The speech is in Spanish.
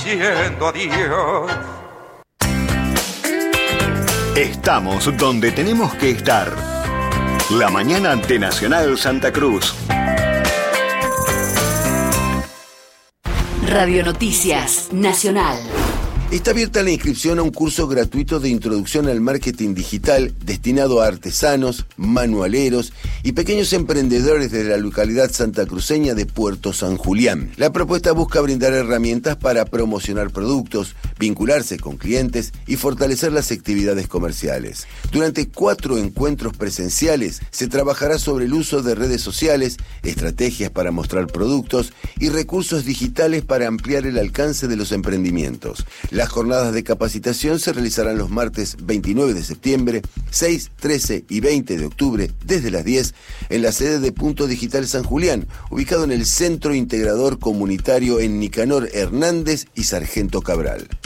diciendo adiós. Estamos donde tenemos que estar. La mañana de Nacional Santa Cruz. Radio Noticias Nacional. Está abierta la inscripción a un curso gratuito de introducción al marketing digital destinado a artesanos, manualeros y pequeños emprendedores de la localidad santacruceña de Puerto San Julián. La propuesta busca brindar herramientas para promocionar productos, vincularse con clientes y fortalecer las actividades comerciales. Durante 4 encuentros presenciales se trabajará sobre el uso de redes sociales, estrategias para mostrar productos y recursos digitales para ampliar el alcance de los emprendimientos. Las jornadas de capacitación se realizarán los martes 29 de septiembre, 6, 13 y 20 de octubre desde las 10 en la sede de Punto Digital San Julián, ubicado en el Centro Integrador Comunitario en Nicanor Hernández y Sargento Cabral.